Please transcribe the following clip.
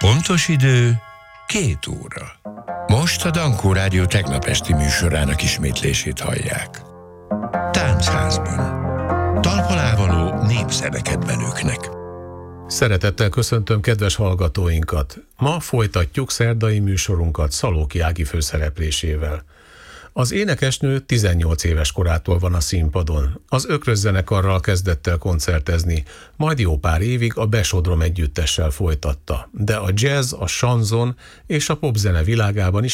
Pontos idő 2 óra. Most a Dankó Rádió tegnap esti műsorának ismétlését hallják. Táncházban. Talpalávaló népzeneket benőknek. Szeretettel köszöntöm kedves hallgatóinkat. Ma folytatjuk szerdai műsorunkat Szalóki Ági főszereplésével. Az énekesnő 18 éves korától van a színpadon. Az Ökröz zenekarral kezdett el koncertezni, majd jó pár évig a Besodrom együttessel folytatta, de a jazz, a chanson és a popzene világában is